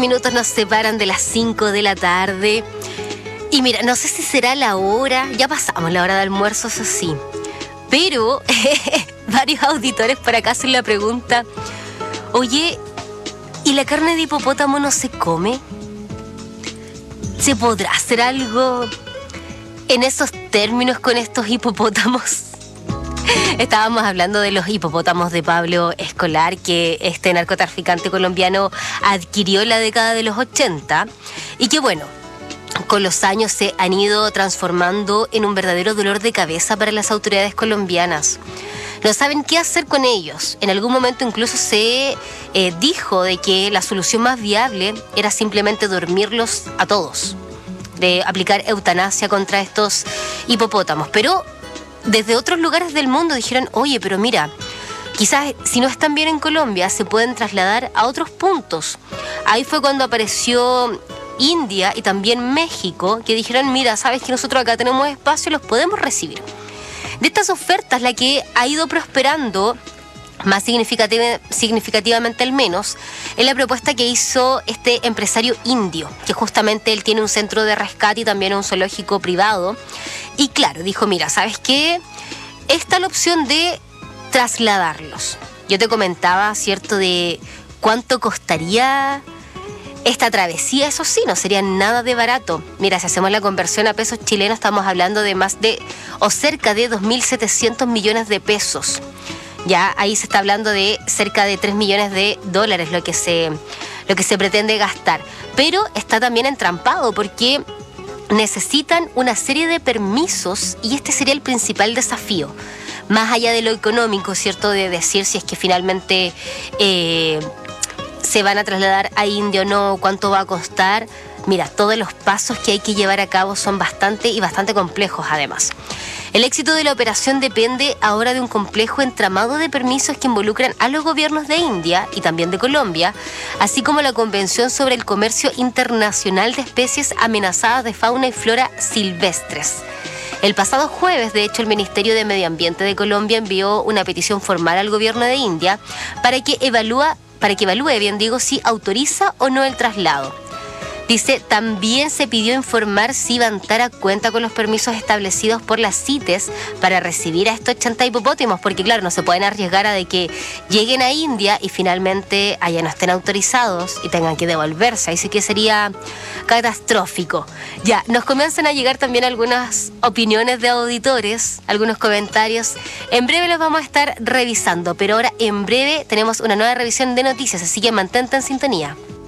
Minutos nos separan de las 5 de la tarde. Y mira, no sé si será la hora, ya pasamos la hora de almuerzo, eso sí. Pero varios auditores por acá hacen la pregunta: oye, ¿y la carne de hipopótamo no se come? ¿Se podrá hacer algo en esos términos con estos hipopótamos? Estábamos hablando de los hipopótamos de Pablo Escolar, que este narcotraficante colombiano adquirió en la década de los 80 y que, bueno, con los años se han ido transformando en un verdadero dolor de cabeza para las autoridades colombianas. No saben qué hacer con ellos. En algún momento incluso se dijo de que la solución más viable era simplemente dormirlos a todos, de aplicar eutanasia contra estos hipopótamos. Pero desde otros lugares del mundo dijeron: oye, pero mira, quizás si no están bien en Colombia, se pueden trasladar a otros puntos. Ahí fue cuando apareció India y también México, que dijeron: mira, sabes que nosotros acá tenemos espacio y los podemos recibir. De estas ofertas, la que ha ido prosperando más significativamente al menos, es la propuesta que hizo este empresario indio, que justamente él tiene un centro de rescate y también un zoológico privado. Y claro, dijo: mira, ¿sabes qué? Está la opción de trasladarlos. Yo te comentaba, ¿cierto?, de cuánto costaría esta travesía. Eso sí, no sería nada de barato. Mira, si hacemos la conversión a pesos chilenos, estamos hablando de más de, o cerca de 2.700 millones de pesos. Ya ahí se está hablando de cerca de 3 millones de dólares lo que se pretende gastar. Pero está también entrampado porque necesitan una serie de permisos y este sería el principal desafío. Más allá de lo económico, ¿cierto?, de decir si es que finalmente se van a trasladar a India o no, cuánto va a costar. Mira, todos los pasos que hay que llevar a cabo son bastante complejos además. El éxito de la operación depende ahora de un complejo entramado de permisos que involucran a los gobiernos de India y también de Colombia, así como la Convención sobre el Comercio Internacional de Especies Amenazadas de Fauna y Flora Silvestres. El pasado jueves, de hecho, el Ministerio de Medio Ambiente de Colombia envió una petición formal al gobierno de India para que evalúe, si autoriza o no el traslado. Dice, también se pidió informar si Bantara cuenta con los permisos establecidos por las CITES para recibir a estos 80 hipopótamos, porque claro, no se pueden arriesgar a de que lleguen a India y finalmente allá no estén autorizados y tengan que devolverse. Ahí sí que sería catastrófico. Ya, nos comienzan a llegar también algunas opiniones de auditores, algunos comentarios. En breve los vamos a estar revisando, pero ahora en breve tenemos una nueva revisión de noticias, así que mantente en sintonía.